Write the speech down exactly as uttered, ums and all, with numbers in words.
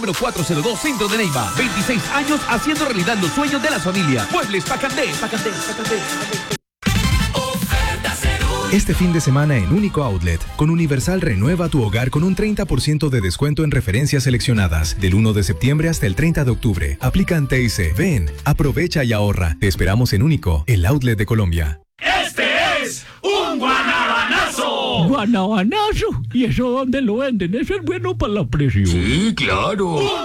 Número cuatrocientos dos, Centro de Neiva. veintiséis años haciendo realidad los sueños de las familias. Muebles Pacandé, Pacandé, Pacandé, Pacandé. Este fin de semana en Único Outlet, con Universal renueva tu hogar con un treinta por ciento de descuento en referencias seleccionadas. Del uno de septiembre hasta el treinta de octubre. Aplican T I C. Ven, aprovecha y ahorra. Te esperamos en Único, el outlet de Colombia. ¡Este es un guanabanazo! ¿Guanabanazo? ¿Y eso dónde lo venden? Eso es bueno para la presión. Sí, claro.